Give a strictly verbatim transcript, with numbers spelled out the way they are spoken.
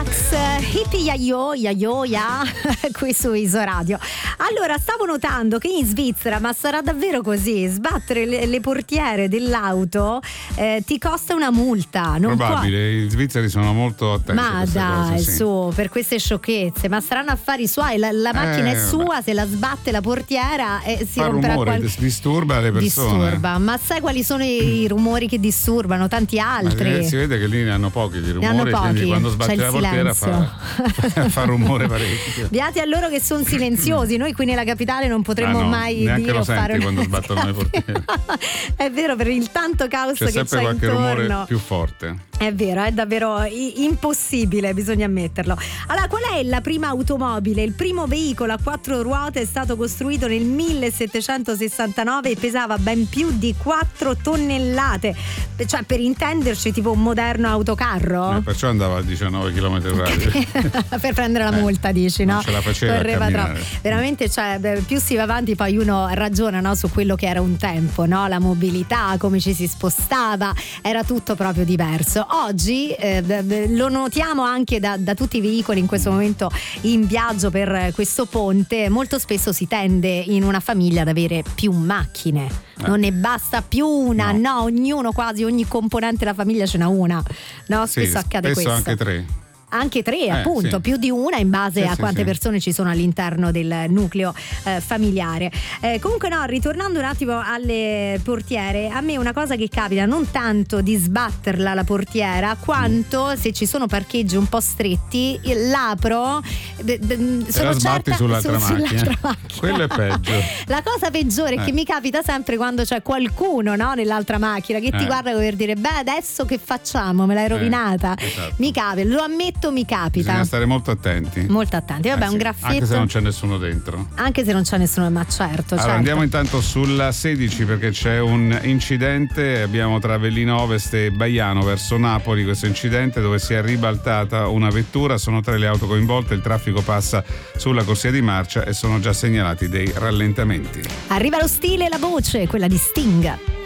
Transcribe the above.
Max, hippie yayo yayo ya, qui su Isoradio. Allora, stavo notando che in Svizzera, ma sarà davvero così, sbattere le, le portiere dell'auto eh, ti costa una multa. Non Probabile, può... i svizzeri sono molto attenti ma a queste dai, cose, sì. su, per queste sciocchezze, ma saranno affari suoi, la, la macchina Eh, è sua, vabbè. se la sbatte la portiera e si Fa romperà rumore, qual... disturba le persone. Disturba, ma sai quali sono i rumori che disturbano? Tanti altri. Ma si vede che lì ne hanno pochi di Ne hanno rumore, pochi, quindi quando c'è sbatte il la portiera fa, fa rumore parecchio. Beati a loro che sono silenziosi, noi qui nella capitale non potremmo Ah, no, mai neanche dire lo o fare senti una... quando sbattono le portiere. È vero, per il tanto caos C'è che sempre c'è qualche intorno. rumore più forte. È vero, è davvero i- impossibile, bisogna ammetterlo. Allora, qual è la prima automobile? Il primo veicolo a quattro ruote è stato costruito nel millesettecentosessantanove e pesava ben più di quattro tonnellate. Cioè, per intenderci, tipo un moderno autocarro? Eh, perciò andava a diciannove chilometri orari. Per prendere la multa, dici, no? Non ce la faceva a Correva camminare. troppo. Veramente, cioè, beh, più si va avanti, poi uno ragiona, no, su quello che era un tempo, no? La mobilità, come ci si spostava, era tutto proprio diverso. Oggi eh, lo notiamo anche da, da tutti i veicoli in questo momento in viaggio per questo ponte. Molto spesso si tende in una famiglia ad avere più macchine. Eh. Non ne basta più una, no. no, ognuno, quasi ogni componente della famiglia ce n'ha una. No, spesso Sì, accade spesso questo. anche tre. Anche tre, Eh, appunto, sì. più di una in base Sì, a sì, quante sì. persone ci sono all'interno del nucleo eh, familiare. Eh, comunque no, ritornando un attimo alle portiere, a me una cosa che capita non tanto di sbatterla la portiera, quanto se ci sono parcheggi un po' stretti, l'apro, d- d- E sono la sbatti certa sull'altra su- macchina. sull'altra macchina. Quello è peggio. La cosa peggiore è Eh. che mi capita sempre quando c'è qualcuno, no, nell'altra macchina che ti Eh. guarda per dire beh, adesso che facciamo? Me l'hai rovinata. esatto. Mi capita, lo ammetto, mi capita. Bisogna stare molto attenti. Molto attenti. Vabbè, Eh, un sì. graffetto. Anche se non c'è nessuno dentro. Anche se non c'è nessuno, ma certo. Allora certo. andiamo intanto sulla sedici perché c'è un incidente, abbiamo tra Avellino Ovest e Baiano verso Napoli questo incidente dove si è ribaltata una vettura, sono tre le auto coinvolte, il traffico passa sulla corsia di marcia e sono già segnalati dei rallentamenti. Arriva lo stile e la voce, quella di Sting.